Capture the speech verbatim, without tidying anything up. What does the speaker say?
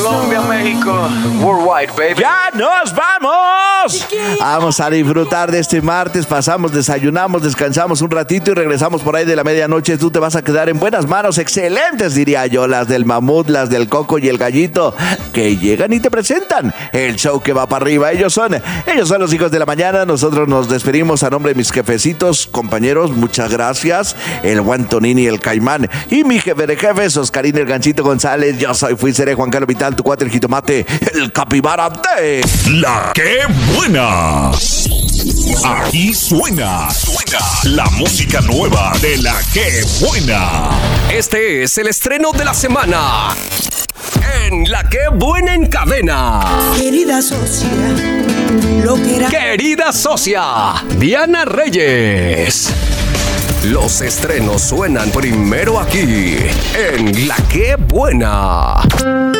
Colombia, México, worldwide, baby. ¡Ya nos vamos! Vamos a disfrutar de este martes. Pasamos, desayunamos, descansamos un ratito y regresamos por ahí de la medianoche. Tú te vas a quedar en buenas manos, excelentes, diría yo. Las del mamut, las del coco y el gallito, que llegan y te presentan el show que va para arriba. Ellos son, ellos son los hijos de la mañana. Nosotros nos despedimos a nombre de mis jefecitos, compañeros. Muchas gracias. El Guantonini, el Caimán y mi jefe de jefes, Oscarín, el Ganchito González. Yo soy, fui, seré Juan Carlos Vital, tu cuate, el jitomate, el capibara de La Que Buena. Aquí suena, suena la música nueva de La Que Buena. Este es el estreno de la semana en La Que Buena en Cadena. Querida socia, lo que era. Querida socia, Diana Reyes. Los estrenos suenan primero aquí en La Que Buena.